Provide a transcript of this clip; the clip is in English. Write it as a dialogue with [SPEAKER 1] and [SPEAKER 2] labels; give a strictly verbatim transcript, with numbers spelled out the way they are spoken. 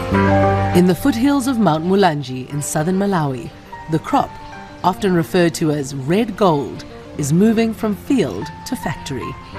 [SPEAKER 1] In the foothills of Mount Mulanje in southern Malawi, the crop, often referred to as red gold, is moving from field to factory.